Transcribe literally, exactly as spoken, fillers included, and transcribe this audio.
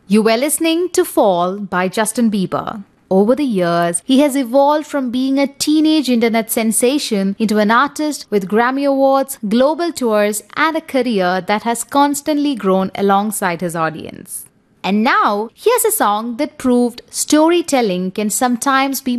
You were listening to Fall by Justin Bieber. Over the years, he has evolved from being a teenage internet sensation into an artist with Grammy Awards, global tours, and a career that has constantly grown alongside his audience. And now, here's a song that proved storytelling can sometimes be